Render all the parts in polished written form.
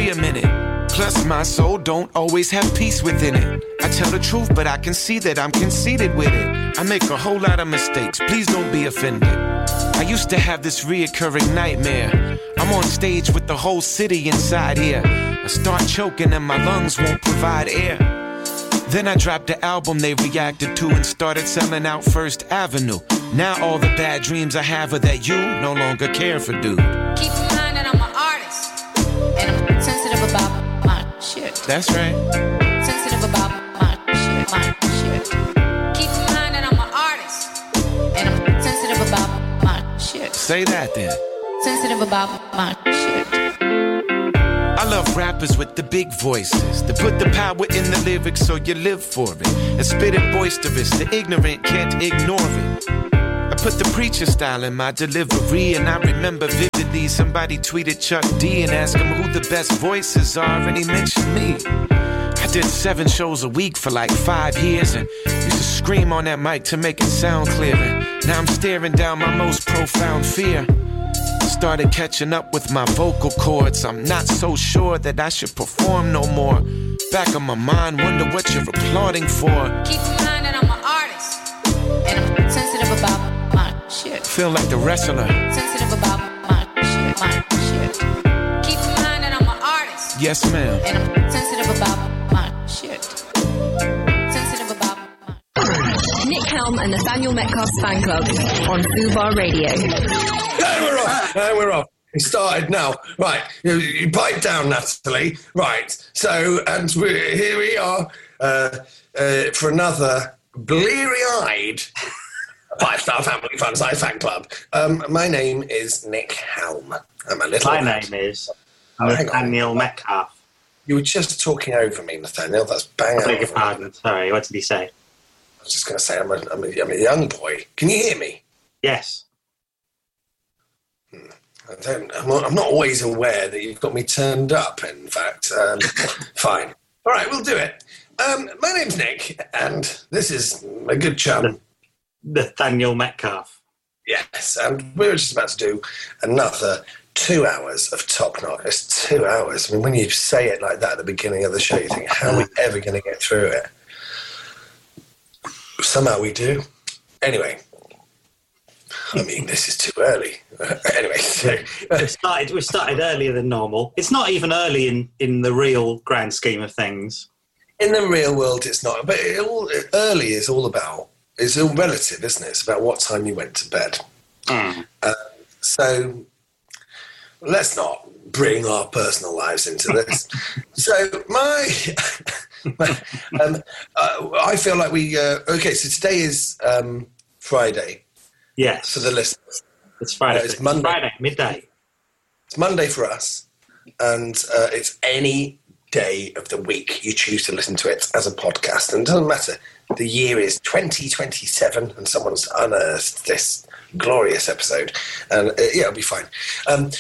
free a minute. Plus, my soul don't always have peace within it. I tell the truth, but I can see that I'm conceited with it. I make a whole lot of mistakes, please don't be offended. I used to have this reoccurring nightmare. I'm on stage with the whole city inside here. I start choking and my lungs won't provide air. Then I dropped the album they reacted to and started selling out First Avenue. Now all the bad dreams I have are that you no longer care for, dude. Keep in mind that I'm an artist, and I'm sensitive about my shit. That's right. Sensitive about my shit, my shit. Keep in mind that I'm an artist, and I'm sensitive about my shit. Say that then. Sensitive about my shit. I love rappers with the big voices that put the power in the lyrics so you live for it and spit it boisterous. The ignorant can't ignore it. I put the preacher style in my delivery, and I remember vividly somebody tweeted Chuck D and asked him who the best voices are, and he mentioned me. I did 7 shows a week for like 5 years and used to scream on that mic to make it sound clearer. Now I'm staring down my most profound fear. Started catching up with my vocal cords. I'm not so sure that I should perform no more. Back of my mind, wonder what you're applauding for. Keep in mind that I'm an artist, and I'm sensitive about my shit. Feel like the wrestler. Sensitive about my shit, my shit. Keep in mind that I'm an artist. Yes, ma'am. And I'm sensitive about my shit. Sensitive about my... Nick Helm and Nathaniel Metcalf's fan club on Fubar Radio. And we're off. It started now. Right, you pipe down, Natalie. Right, so, and here we are for another bleary-eyed 5-star family fun-size fan club. My name is Nick Helm. My name is Nathaniel Metcalf. You were just talking over me, Nathaniel. That's bang out. I beg your pardon. Sorry, what did he say? I was just going to say I'm a young boy. Can you hear me? Yes. I'm not always aware that you've got me turned up, in fact. Fine. All right, we'll do it. My name's Nick, and this is a good chum. Nathaniel Metcalf. Yes, and we were just about to do another 2 hours of Top Knot. It's 2 hours. I mean, when you say it like that at the beginning of the show, you think, how are we ever going to get through it? Somehow we do. Anyway. I mean, this is too early. Anyway, so, we started earlier than normal. It's not even early in the real grand scheme of things. In the real world, it's not. But early is all about. It's all relative, isn't it? It's about what time you went to bed. So let's not bring our personal lives into this. So I feel like we. Okay, so today is Friday. Yes. For the listeners. It's Friday. It's Monday. Friday, midday. It's Monday for us. And it's any day of the week you choose to listen to it as a podcast. And it doesn't matter. The year is 2027 and someone's unearthed this glorious episode. And it'll be fine. I've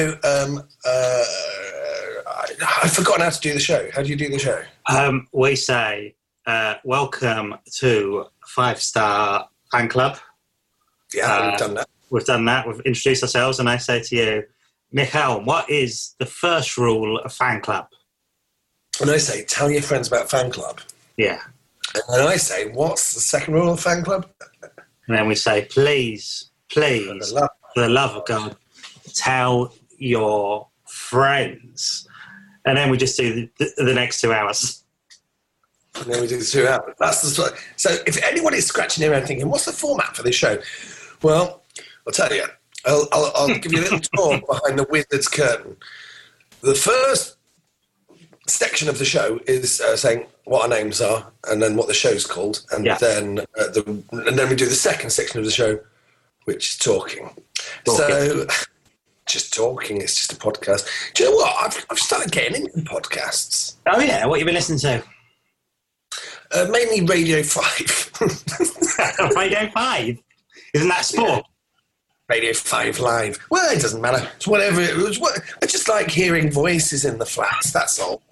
forgotten how to do the show. How do you do the show? We say, welcome to 5-star fan club. Yeah, we've done that. We've done that. We've introduced ourselves, and I say to you, Nick Helm, what is the first rule of fan club? And I say, tell your friends about fan club. Yeah. And then I say, what's the second rule of fan club? And then we say, please, for the love of God, tell your friends. And then we just do the next 2 hours. And then we do the 2 hours. So if anyone is scratching their head thinking, what's the format for this show? Well, I'll tell you. I'll give you a little tour behind the wizard's curtain. The first section of the show is saying what our names are and then what the show's called. And then we do the second section of the show, which is talking. So just talking, it's just a podcast. Do you know what? I've started getting into podcasts. Oh, yeah? What have you been listening to? Mainly Radio 5. Radio 5? Isn't that sport? Yeah. Radio 5 Live. Well, it doesn't matter. It's whatever it was. I just like hearing voices in the flats, that's all.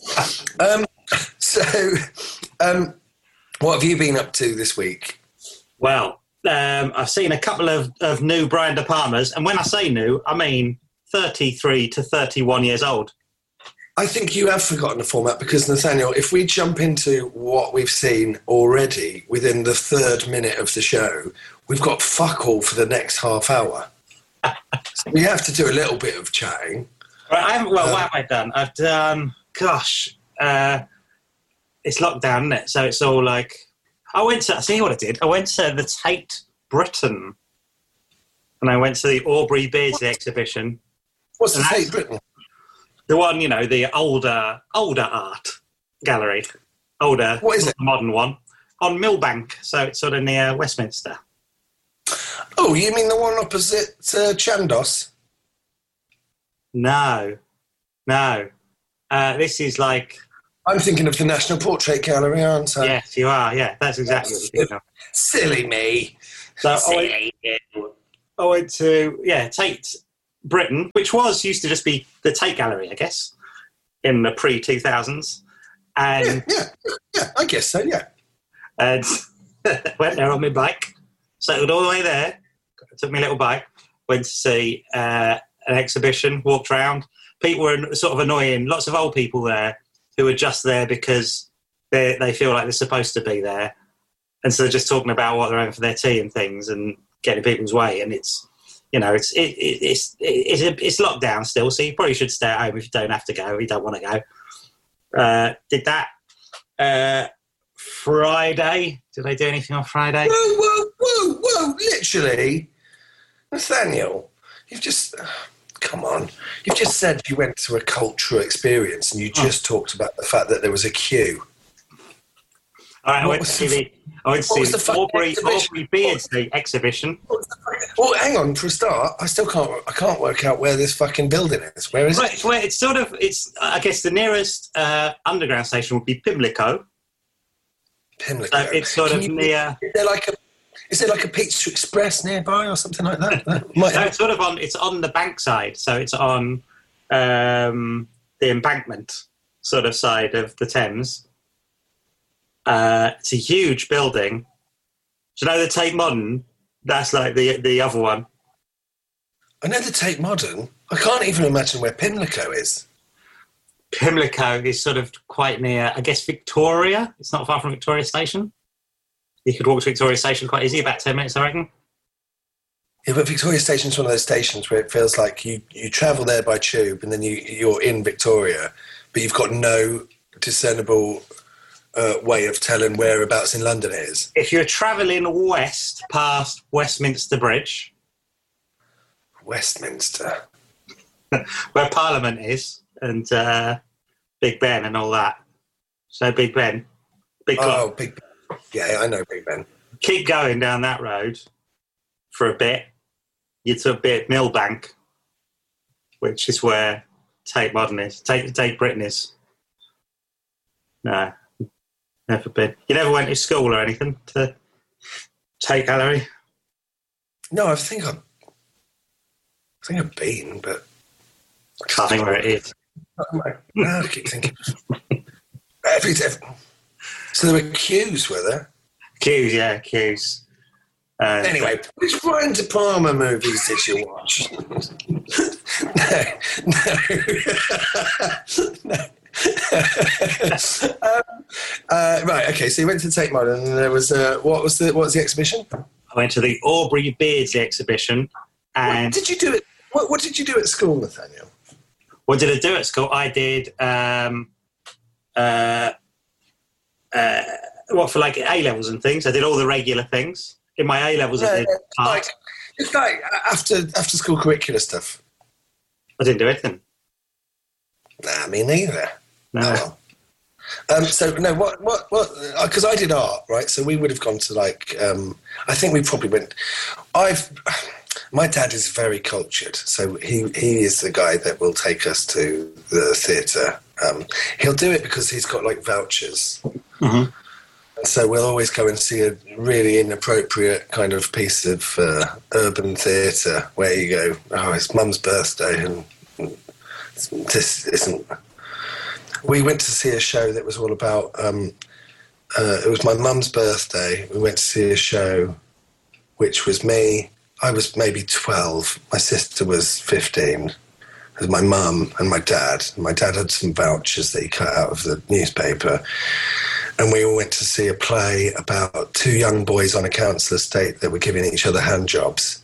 What have you been up to this week? Well, I've seen a couple of new Brian De Palmas, and when I say new, I mean 33 to 31 years old. I think you have forgotten the format because, Nathaniel, if we jump into what we've seen already within the 3rd minute of the show, we've got fuck all for the next half hour. So we have to do a little bit of chatting. Right, what have I done? I've done, it's lockdown, isn't it? So it's all like, I'll tell you what I did. I went to the Tate Britain and I went to the Aubrey Beardsley exhibition. What's the Tate Britain? The one, the older art gallery. What is it? Modern one. On Millbank, so it's sort of near Westminster. Oh, you mean the one opposite Chandos? No. This is like... I'm thinking of the National Portrait Gallery, aren't I? Yes, you are, yeah. That's exactly what you're thinking of. Silly me. So I went to, Tate Britain, which used to just be the Tate Gallery, I guess, in the pre-2000s. And yeah, I guess so, yeah. And went there on my bike, cycled all the way there, took my little bike, went to see an exhibition, walked around. People were sort of annoying, lots of old people there who are just there because they feel like they're supposed to be there. And so they're just talking about what they're having for their tea and things and getting people's way. And it's locked down still, so you probably should stay at home if you don't have to go, if you don't want to go. Did that Friday. Did they do anything on Friday? Whoa, literally. Nathaniel, you've just... come on. You've just said you went to a cultural experience and you just talked about the fact that there was a queue. All right, I went to see the Aubrey Beardsley exhibition. Well, hang on, for a start, I can't work out where this fucking building is. Where is it? Well, I guess the nearest underground station would be Pimlico. Pimlico. So it's sort of near... Is there like a Pizza Express nearby or something like that? It's on the bank side, so it's on the embankment sort of side of the Thames. It's a huge building. Do you know the Tate Modern? That's like the other one. I know the Tate Modern. I can't even imagine where Pimlico is. Pimlico is sort of quite near, I guess, Victoria. It's not far from Victoria Station. You could walk to Victoria Station quite easy, about 10 minutes, I reckon. Yeah, but Victoria Station's one of those stations where it feels like you travel there by tube and then you're in Victoria, but you've got no discernible way of telling whereabouts in London it is. If you're travelling west past Westminster Bridge... Westminster? Where Parliament is, and Big Ben and all that. So Big Ben. Big clock. Oh, Big Ben. Yeah, I know Big Ben. Keep going down that road for a bit. You're to a bit Millbank, which is where Tate Modern is. Tate Britain is. No, never been. You never went to school or anything to Tate Gallery? No, I think I've been, but I can't think where it is. No, I keep thinking. So there were queues, were there? Queues. Anyway, which Brian De Palma movies did you watch? No. Right, okay, so you went to Tate Modern and there was, what was the exhibition? I went to the Aubrey Beardsley exhibition. And what did you do what did you do at school, Nathaniel? What did I do at school? I did... for like A-levels and things. I did all the regular things. In my A-levels, I did art. It's like after school curricular stuff. I didn't do anything. Nah, me neither. No. So no, what? Because I did art, right? So we would have gone to like. I think we probably went. My dad is very cultured, so he is the guy that will take us to the theatre. He'll do it because he's got like vouchers. Mm-hmm. And so we'll always go and see a really inappropriate kind of piece of urban theatre where you go, oh, it's Mum's birthday and this isn't... We went to see a show that was all about... it was my mum's birthday. We went to see a show which was me. I was maybe 12. My sister was 15. with my mum and my dad. My dad had some vouchers that he cut out of the newspaper. And we all went to see a play about two young boys on a council estate that were giving each other hand jobs.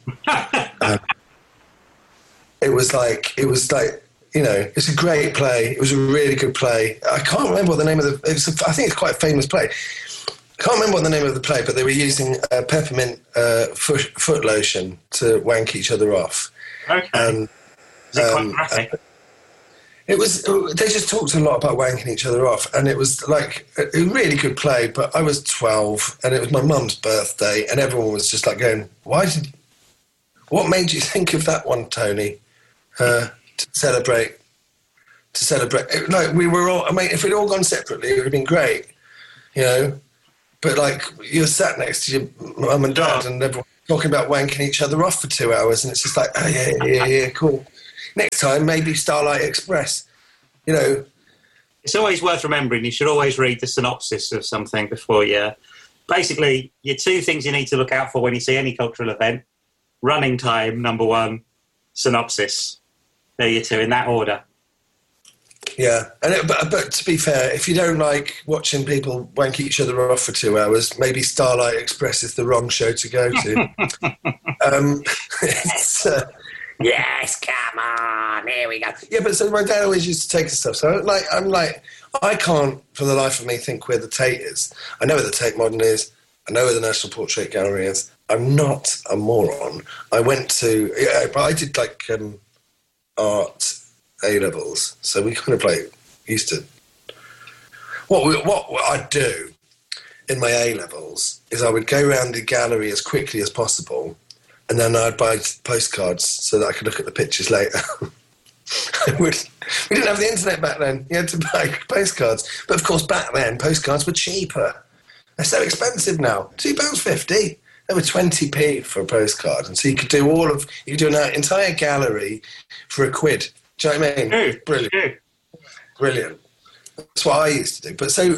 It was like, you know, it's a great play. It was a really good play. I can't remember what the name of I think it's quite a famous play. I can't remember what the name of the play, but they were using peppermint foot lotion to wank each other off. Okay. And, is it quite graphic? They just talked a lot about wanking each other off, and it was like a really good play, but I was 12, and it was my mum's birthday, and everyone was just like going, what made you think of that one, Tony, to celebrate? Like, we were all, I mean, if we'd all gone separately, it would have been great, you know, but like, you're sat next to your mum and dad, and everyone talking about wanking each other off for 2 hours, and it's just like, oh, yeah, cool. Next time, maybe Starlight Express, you know. It's always worth remembering, you should always read the synopsis of something before you... Basically, your two things you need to look out for when you see any cultural event: running time, number one, synopsis. There you two, in that order. Yeah, but to be fair, if you don't like watching people wank each other off for 2 hours, maybe Starlight Express is the wrong show to go to. It's... yes, come on, here we go. Yeah, but so my dad always used to take us stuff. So I'm like, I can't for the life of me think where the Tate is. I know where the Tate Modern is. I know where the National Portrait Gallery is. I'm not a moron. I went to, but I did like art A-levels. So we kind of like used to, what I'd do in my A-levels is I would go around the gallery as quickly as possible, and then I'd buy postcards so that I could look at the pictures later. We didn't have the internet back then. You had to buy postcards. But of course, back then, postcards were cheaper. They're so expensive now. £2.50. They were 20p for a postcard. And so you could do an entire gallery for £1. Do you know what I mean? Brilliant. Brilliant. That's what I used to do. But so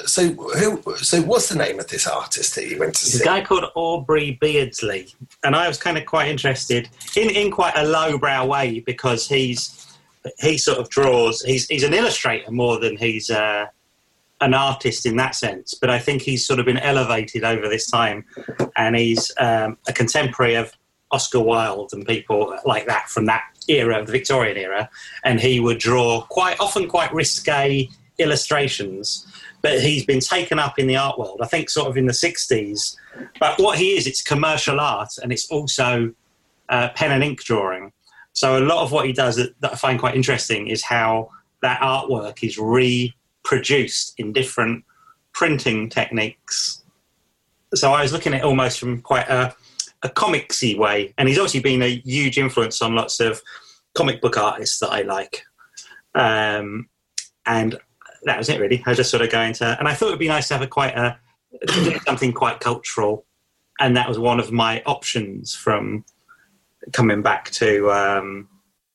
what's the name of this artist that you went to see? A guy called Aubrey Beardsley, and I was kind of quite interested in quite a lowbrow way, because he sort of draws. He's an illustrator more than he's an artist in that sense. But I think he's sort of been elevated over this time, and he's a contemporary of Oscar Wilde and people like that from that era, the Victorian era. And he would draw quite often quite risque illustrations, but he's been taken up in the art world, I think sort of in the 60s. But what he is, it's commercial art, and it's also pen and ink drawing. So a lot of what he does that I find quite interesting is how that artwork is reproduced in different printing techniques. So I was looking at it almost from quite a comicsy way, and he's obviously been a huge influence on lots of comic book artists that I like. And that was it, really. I was just sort of going to... And I thought it would be nice to have something quite cultural. And that was one of my options from coming back to,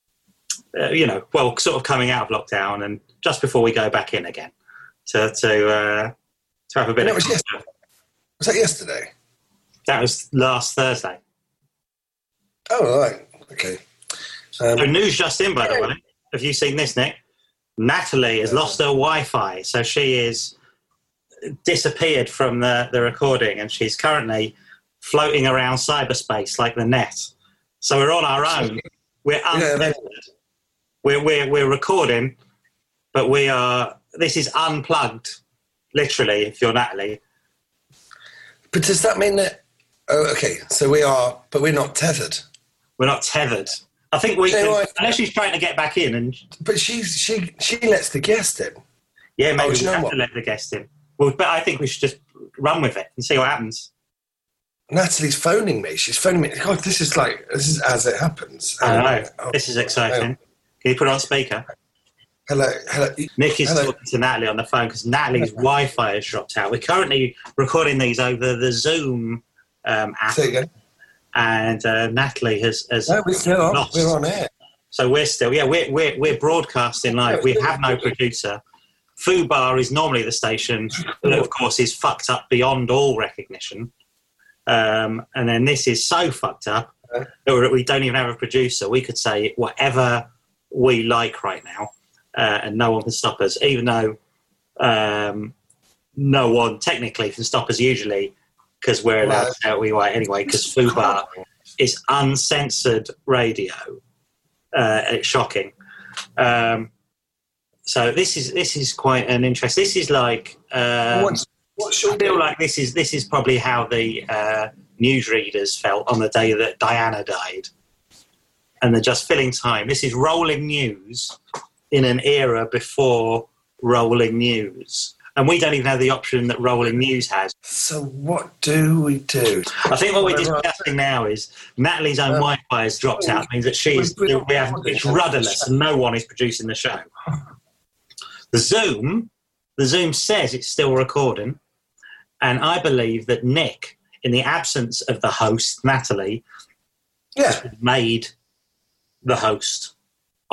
sort of coming out of lockdown and just before we go back in again to have a bit of... Was that yesterday? That was last Thursday. Oh, right. Okay. So news just in, by the way. Have you seen this, Nick? Natalie has lost her Wi-Fi, so she is disappeared from the recording, and she's currently floating around cyberspace like the net. So we're on our own. We're untethered. We're recording, but this is unplugged, literally, if you're Natalie. But does that mean that... Oh, okay, so we are, but we're not tethered. We're not tethered. I think we can, unless she's trying to get back in. But she lets the guest in. Yeah, maybe we have to let the guest in. Well, but I think we should just run with it and see what happens. Natalie's phoning me. She's phoning me. God, this is as it happens. I know. This is exciting. Can you put it on speaker? Hello. Nick is talking to Natalie on the phone because Natalie's Wi-Fi has dropped out. We're currently recording these over the Zoom app. Say again. And Natalie has no, we're still on. Lost. We're on air. So we're still, we're broadcasting live. We have no producer. Fubar is normally the station, but of course is fucked up beyond all recognition. And then this is so fucked up that we don't even have a producer. We could say whatever we like right now, and no one can stop us, even though no one technically can stop us usually, because we're allowed to say what we want anyway, because Fubar is uncensored radio. It's shocking. So this is quite an interest. This is like What's your I feel like this is probably how the newsreaders felt on the day that Diana died, and they're just filling time. This is rolling news in an era before rolling news, and we don't even have the option that rolling news has. So what do we do? I think what we're discussing now is Natalie's own Wi-Fi has dropped out. It means that it's rudderless and no one is producing the show. The Zoom says it's still recording, and I believe that Nick, in the absence of the host, Natalie, made the host.